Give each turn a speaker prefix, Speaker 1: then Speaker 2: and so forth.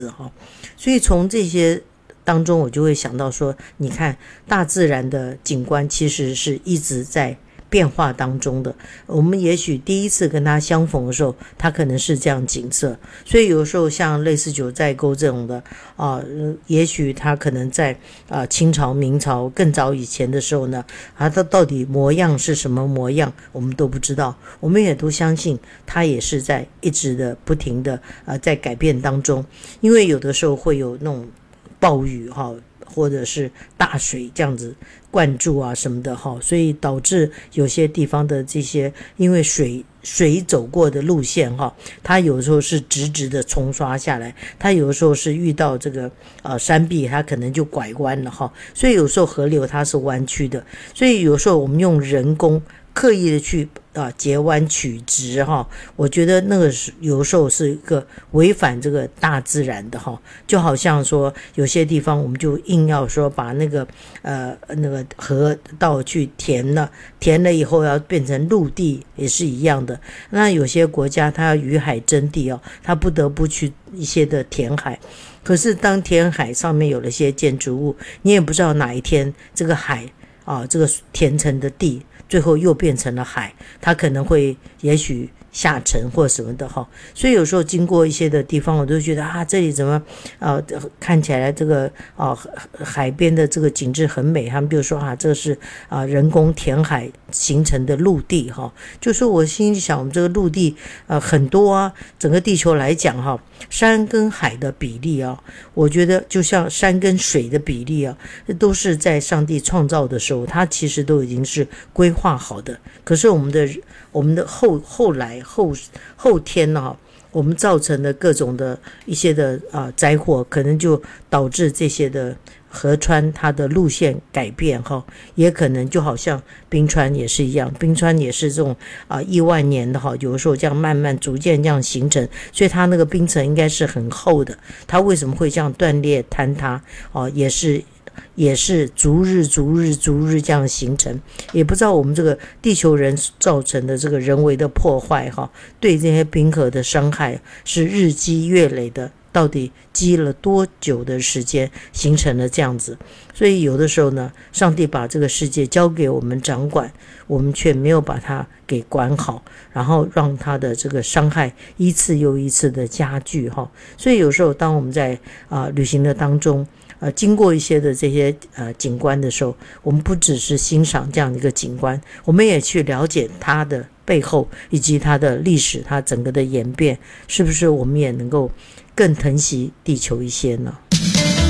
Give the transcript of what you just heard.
Speaker 1: 所以从这些当中，我就会想到说，你看大自然的景观其实是一直在变化当中的。我们也许第一次跟它相逢的时候，它可能是这样景色，所以有时候像类似九寨沟这种的也许它可能在清朝明朝更早以前的时候呢，它到底模样是什么模样我们都不知道，我们也都相信它也是在一直的不停的在改变当中。因为有的时候会有那种暴雨或者是大水这样子灌注啊什么的所以导致有些地方的这些因为水走过的路线它有时候是直直的冲刷下来，它有时候是遇到这个山壁，它可能就拐弯了所以有时候河流它是弯曲的，所以有时候我们用人工刻意的去截弯取直我觉得那个是有时候是一个违反这个大自然的就好像说有些地方我们就硬要说把那个河道去填了以后要变成陆地也是一样的。那有些国家它要与海争地它不得不去一些的填海，可是当填海上面有了些建筑物，你也不知道哪一天这个海这个填成的地最后又变成了海，它可能会也许下沉或什么的所以有时候经过一些的地方，我都觉得这里怎么看起来这个海边的这个景致很美，他们就说这是人工填海形成的陆地就说我心里想，我们这个陆地很多整个地球来讲山跟海的比例我觉得就像山跟水的比例都是在上帝创造的时候它其实都已经是规划好的，可是我们的后天我们造成的各种的一些的灾祸，可能就导致这些的河川它的路线改变也可能就好像冰川也是一样，冰川也是这种亿万年的有的时候这样慢慢逐渐这样形成，所以它那个冰层应该是很厚的，它为什么会这样断裂坍塌也是逐日这样形成，也不知道我们这个地球人造成的这个人为的破坏对这些冰河的伤害是日积月累的，到底积了多久的时间形成了这样子。所以有的时候呢，上帝把这个世界交给我们掌管，我们却没有把它给管好，然后让它的这个伤害一次又一次的加剧所以有时候当我们在旅行的当中经过一些的这些景观的时候，我们不只是欣赏这样的一个景观，我们也去了解它的背后以及它的历史，它整个的演变，是不是我们也能够更疼惜地球一些呢？